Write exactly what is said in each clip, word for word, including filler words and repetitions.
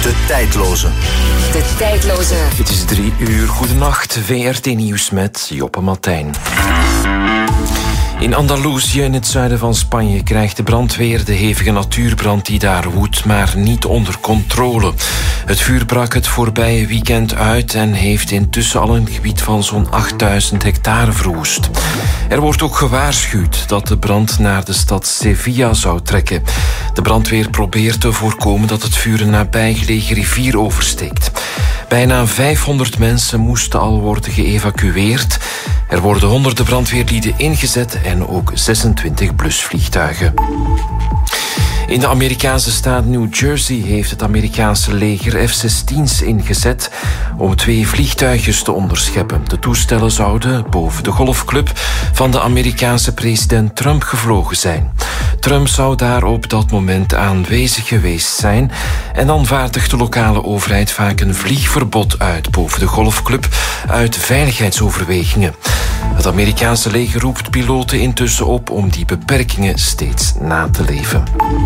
De tijdloze. De tijdloze. Het is drie uur. Goedenacht. V R T Nieuws met Joppe Martijn. In Andalusië, in het zuiden van Spanje, krijgt de brandweer de hevige natuurbrand die daar woedt, maar niet onder controle. Het vuur brak het voorbije weekend uit en heeft intussen al een gebied van zo'n achtduizend hectare verwoest. Er wordt ook gewaarschuwd dat de brand naar de stad Sevilla zou trekken. De brandweer probeert te voorkomen dat het vuur een nabijgelegen rivier oversteekt. Bijna vijfhonderd mensen moesten al worden geëvacueerd. Er worden honderden brandweerlieden ingezet en ook zesentwintig blusvliegtuigen. In de Amerikaanse staat New Jersey heeft het Amerikaanse leger F zestien's ingezet om twee vliegtuigjes te onderscheppen. De toestellen zouden boven de golfclub van de Amerikaanse president Trump gevlogen zijn. Trump zou daar op dat moment aanwezig geweest zijn en dan vaardigt de lokale overheid vaak een vliegverbod uit boven de golfclub uit veiligheidsoverwegingen. Het Amerikaanse leger roept piloten intussen op om die beperkingen steeds na te leven.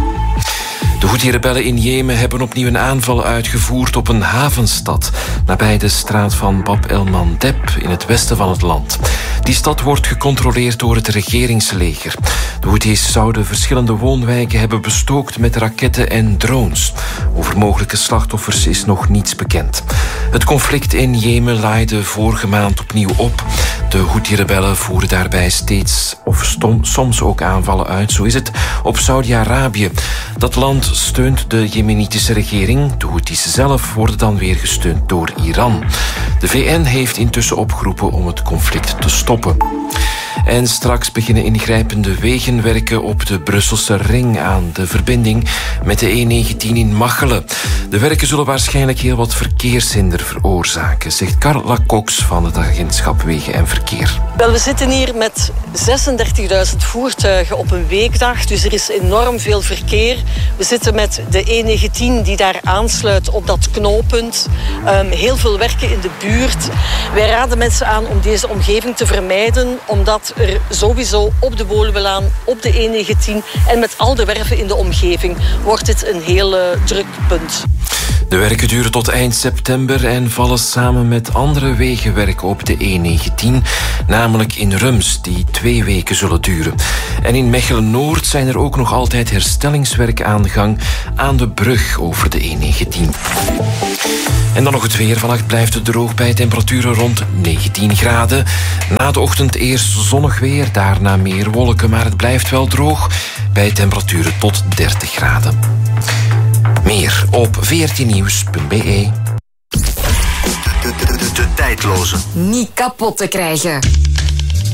De Houthi-rebellen in Jemen hebben opnieuw een aanval uitgevoerd op een havenstad nabij de straat van Bab el-Mandeb in het westen van het land. Die stad wordt gecontroleerd door het regeringsleger. De Houthis zouden verschillende woonwijken hebben bestookt met raketten en drones. Over mogelijke slachtoffers is nog niets bekend. Het conflict in Jemen laaide vorige maand opnieuw op. De Houthi-rebellen voeren daarbij steeds of stom, soms ook aanvallen uit, zo is het, op Saudi-Arabië. Dat land steunt de Jemenitische regering. De Houthis zelf worden dan weer gesteund door Iran. De V N heeft intussen opgeroepen om het conflict te stoppen. En straks beginnen ingrijpende wegenwerken op de Brusselse ring aan de verbinding met de E negentien in Machelen. De werken zullen waarschijnlijk heel wat verkeershinder veroorzaken, zegt Carla Cox van het agentschap Wegen en Verkeer. Wel, we zitten hier met zesendertigduizend voertuigen op een weekdag, dus er is enorm veel verkeer. We zitten met de E negentien die daar aansluit op dat knooppunt. Um, heel veel werken in de buurt. Wij raden mensen aan om deze omgeving te vermijden, omdat er sowieso op de Woluwelaan, op de E negentien en met al de werven in de omgeving wordt dit een heel uh, druk punt. De werken duren tot eind september en vallen samen met andere wegenwerken op de E negentien, namelijk in Rums, die twee weken zullen duren. En in Mechelen-Noord zijn er ook nog altijd herstellingswerk aan de gang aan de brug over de E negentien. En dan nog het weer. Vannacht blijft het droog bij temperaturen rond negentien graden. Na de ochtend eerst zonnig weer, daarna meer wolken, maar het blijft wel droog bij temperaturen tot dertig graden. Meer op v r t nieuws punt b e. De, de, de, de tijdloze. Niet kapot te krijgen.